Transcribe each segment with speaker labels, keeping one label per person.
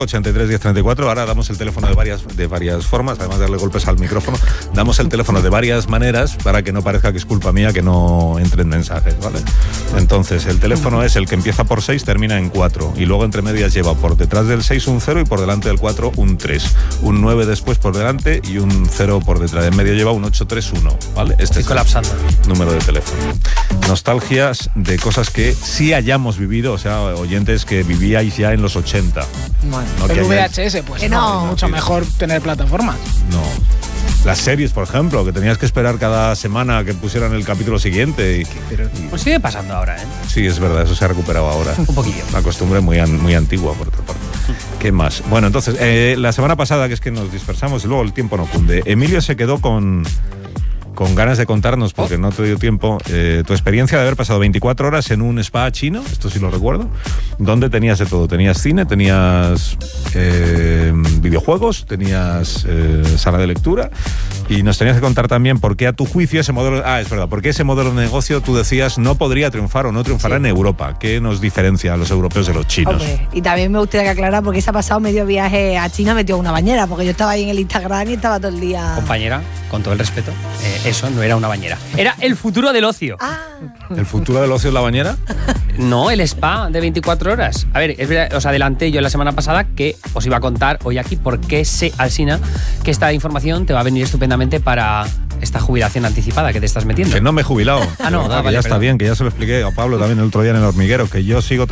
Speaker 1: 83 1034. Ahora damos el teléfono de varias formas, además de darle golpes al micrófono, damos el teléfono de varias maneras para que no parezca que es culpa mía que no entren mensajes, ¿vale? Entonces, el teléfono es el que empieza por 6, termina en 4, y luego entre medias lleva por detrás del 6 un 0 y por delante del 4 un 3, un 9 después por delante y un 0 por detrás. En medio lleva un 831, ¿vale? Este
Speaker 2: Estoy colapsando.
Speaker 1: Número de teléfono. Nostalgias de cosas que sí hayamos vivido, o sea, oyentes que vivíais ya en los 80.
Speaker 3: Bueno,
Speaker 1: No,
Speaker 3: el
Speaker 1: que
Speaker 3: VHS, pues
Speaker 4: Que
Speaker 3: no,
Speaker 4: no.
Speaker 3: mucho mejor tener plataformas.
Speaker 1: No. Las series, por ejemplo, que tenías que esperar cada semana que pusieran el capítulo siguiente.
Speaker 2: Pues sigue pasando ahora, ¿eh?
Speaker 1: Sí, es verdad, eso se ha recuperado ahora.
Speaker 2: Un poquillo.
Speaker 1: Una costumbre muy antigua, por otra parte. ¿Qué más? Bueno, entonces, la semana pasada, que es que nos dispersamos y luego el tiempo no cunde, Emilio se quedó con ganas de contarnos, porque no te dio tiempo, tu experiencia de haber pasado 24 horas en un spa chino, esto sí lo recuerdo, donde tenías de todo. Tenías cine, tenías videojuegos, tenías sala de lectura, y nos tenías que contar también por qué a tu juicio ese modelo... es verdad, por qué ese modelo de negocio tú decías no podría triunfar o no triunfará en Europa. ¿Qué nos diferencia a los europeos de los chinos?
Speaker 4: Hombre, y también me gustaría que aclarar porque se ha pasado medio viaje a China metido en una bañera, porque yo estaba ahí en el Instagram y estaba todo el día...
Speaker 2: Compañera, con todo el respeto, eso no era una bañera. Era el futuro del ocio.
Speaker 1: ¿El futuro del ocio es la bañera?
Speaker 2: No, el spa de 24 horas. A ver, es verdad, os adelanté yo la semana pasada que os iba a contar hoy aquí por qué sé, Alsina, que esta información te va a venir estupendamente para esta jubilación anticipada que te estás metiendo.
Speaker 1: Que no me he jubilado.
Speaker 2: No,
Speaker 1: que
Speaker 2: vale,
Speaker 1: ya está
Speaker 2: perdón.
Speaker 1: bien, que ya se lo expliqué a Pablo también el otro día en el hormiguero, que yo sigo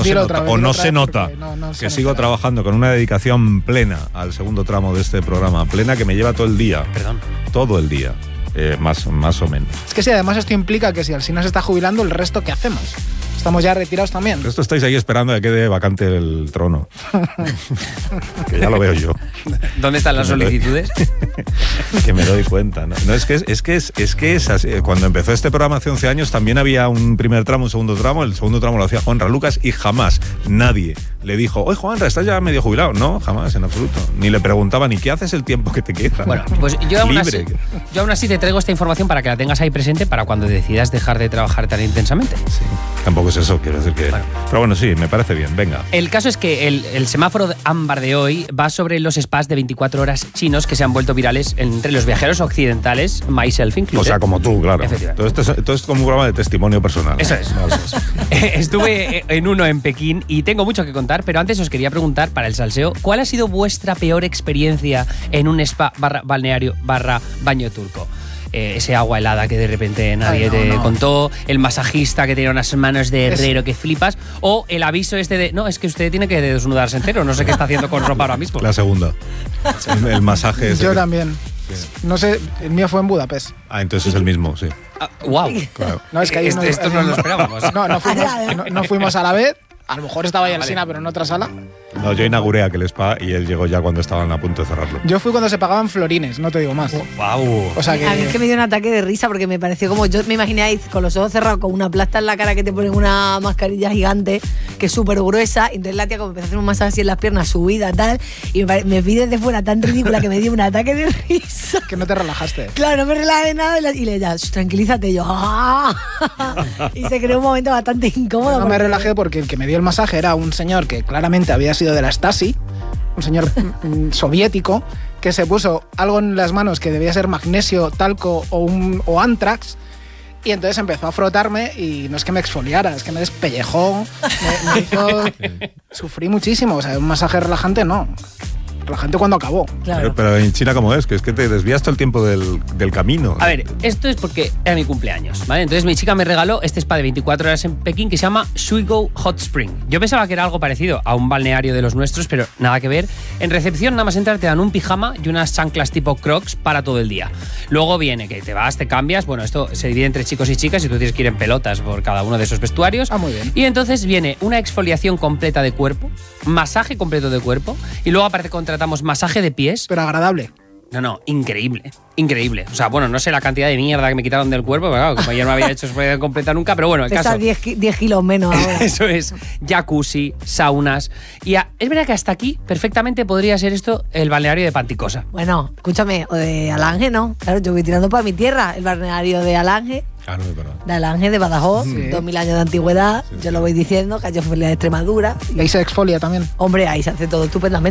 Speaker 1: sigo trabajando con una dedicación plena al segundo tramo de este programa, plena que me lleva todo el día.
Speaker 2: Perdón.
Speaker 1: Todo el día. Más o menos.
Speaker 3: Es que sí, además esto implica que si Alsina se está jubilando, ¿el resto qué hacemos? Estamos ya retirados también.
Speaker 1: Esto estáis ahí esperando a que quede vacante el trono. Que ya lo veo yo.
Speaker 2: ¿Dónde están las solicitudes?
Speaker 1: Que me doy cuenta. No, es que es así. Cuando empezó este programa hace 11 años también había un primer tramo, un segundo tramo. El segundo tramo lo hacía Juanra Lucas y jamás nadie le dijo, oye Juanra, ¿estás ya medio jubilado? No, jamás, en absoluto. Ni le preguntaba ni qué haces el tiempo que te queda.
Speaker 2: Bueno, pues yo aún así te traigo esta información para que la tengas ahí presente para cuando decidas dejar de trabajar tan intensamente.
Speaker 1: Sí, tampoco es eso, quiero decir que...
Speaker 2: Bueno.
Speaker 1: Pero bueno, sí, me parece bien, venga.
Speaker 2: El caso es que el semáforo ámbar de hoy va sobre los spas de 24 horas chinos que se han vuelto virales entre los viajeros occidentales, myself included.
Speaker 1: O sea, como tú, claro.
Speaker 2: Efectivamente.
Speaker 1: Todo es como un programa de testimonio personal.
Speaker 2: Eso es.
Speaker 1: Vale.
Speaker 2: Estuve en uno en Pekín y tengo mucho que contar, pero antes os quería preguntar para el salseo, ¿cuál ha sido vuestra peor experiencia en un spa balneario baño turco? Ese agua helada que de repente nadie te contó, el masajista que tenía unas manos de herrero que flipas, o el aviso este de, no, es que usted tiene que desnudarse entero, no sé qué está haciendo con ropa ahora mismo.
Speaker 1: La segunda. El masaje ese.
Speaker 3: Yo también. Sí. No sé, el mío fue en Budapest.
Speaker 1: Entonces es el mismo, sí.
Speaker 2: Wow.
Speaker 1: Claro.
Speaker 3: No, es que ahí
Speaker 2: Esto no lo esperábamos.
Speaker 3: No fuimos a la vez. A lo mejor estaba ahí Alsina, pero en otra sala.
Speaker 1: No, yo inauguré aquel spa y él llegó ya cuando estaban a punto de cerrarlo.
Speaker 3: Yo fui cuando se pagaban florines, no te digo más.
Speaker 2: Wow.
Speaker 3: O sea que...
Speaker 4: A mí es que me dio un ataque de risa porque me pareció como, yo me imaginé ahí con los ojos cerrados, con una plasta en la cara que te ponen una mascarilla gigante que es súper gruesa, y entonces la tía como empezó a hacer un masaje así en las piernas, subida, tal, y me vi desde fuera tan ridícula que me dio un ataque de risa.
Speaker 3: Que no te relajaste.
Speaker 4: Claro, no me relajé de nada y le dije, tranquilízate, y yo, ¡ah! Y se creó un momento bastante incómodo.
Speaker 3: No me relajé porque el que me dio el masaje era un señor que claramente había sido de la Stasi, un señor soviético, que se puso algo en las manos que debía ser magnesio, talco o antrax, y entonces empezó a frotarme y no es que me exfoliara, es que me despellejó, me hizo... Sufrí muchísimo, o sea, un masaje relajante no. Relajante cuando acabó.
Speaker 4: Claro.
Speaker 1: Pero en China, ¿cómo es? Que te desvías todo el tiempo del camino.
Speaker 2: A ver, esto es porque era mi cumpleaños, ¿vale? Entonces mi chica me regaló este spa de 24 horas en Pekín que se llama Suigo Hot Spring. Yo pensaba que era algo parecido a un balneario de los nuestros, pero nada que ver. En recepción, nada más entrar, te dan un pijama y unas chanclas tipo Crocs para todo el día. Luego viene que te vas, te cambias. Bueno, esto se divide entre chicos y chicas y tú tienes que ir en pelotas por cada uno de esos vestuarios.
Speaker 3: Ah, muy bien.
Speaker 2: Y entonces viene una exfoliación completa de cuerpo, masaje completo de cuerpo, y luego aparte contratamos masaje de pies.
Speaker 3: Pero agradable.
Speaker 2: No, increíble. Increíble. O sea, bueno, no sé la cantidad de mierda que me quitaron del cuerpo, pero claro, como ayer no había hecho exfoliación completa nunca, pero bueno, el
Speaker 4: Pesa
Speaker 2: caso.
Speaker 4: 10 kilos menos ahora.
Speaker 2: Eso es, jacuzzi, saunas. Y es verdad que hasta aquí perfectamente podría ser esto el balneario de Panticosa.
Speaker 4: Bueno, escúchame, o de Alange, ¿no? Claro, yo voy tirando para mi tierra, el balneario de Alange.
Speaker 1: Ah, no, pero...
Speaker 4: De Alange, de Badajoz, 2000 años de antigüedad. Yo lo voy diciendo, que yo fui de Extremadura.
Speaker 3: Y ahí se exfolia también.
Speaker 4: Hombre, ahí se hace todo estupendamente.